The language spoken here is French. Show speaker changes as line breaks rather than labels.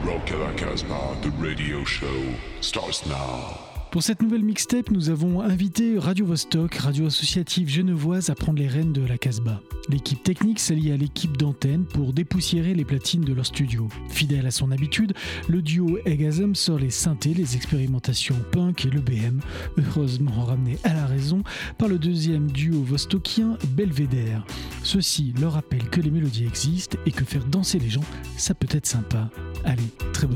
Rock à la Casbah, the radio show starts now.
Pour cette nouvelle mixtape, nous avons invité Radio Vostok, radio associative genevoise, à prendre les rênes de la Casbah. L'équipe technique s'allie à l'équipe d'antenne pour dépoussiérer les platines de leur studio. Fidèle à son habitude, le duo Egasm sort les synthés, les expérimentations punk et le BM, heureusement ramenés à la raison par le deuxième duo vostokien Belvédère. Ceci leur rappelle que les mélodies existent et que faire danser les gens, ça peut être sympa. Allez, très bonne